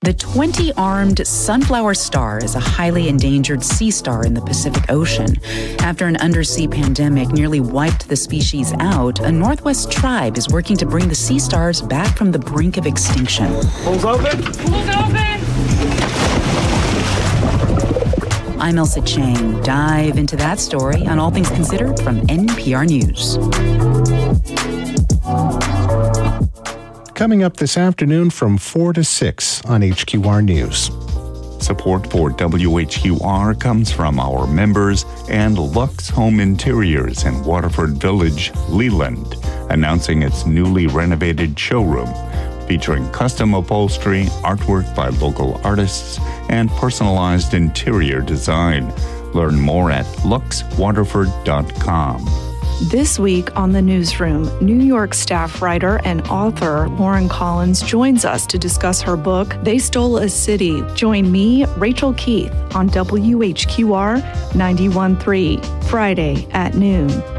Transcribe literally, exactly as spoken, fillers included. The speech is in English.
The twenty-armed sunflower star is a highly endangered sea star in the Pacific Ocean. After an undersea pandemic nearly wiped the species out, a Northwest tribe is working to bring the sea stars back from the brink of extinction. Pools open? Pools open! I'm Elsa Chang. Dive into that story on All Things Considered from N P R News. Coming up this afternoon from four to six on H Q R News. Support for W H Q R comes from our members and Lux Home Interiors in Waterford Village, Leland, announcing its newly renovated showroom, featuring custom upholstery, artwork by local artists, and personalized interior design. Learn more at lux waterford dot com. This week on The Newsroom, New York staff writer and author Lauren Collins joins us to discuss her book, They Stole a City. Join me, Rachel Keith, on W H Q R ninety-one point three, Friday at noon.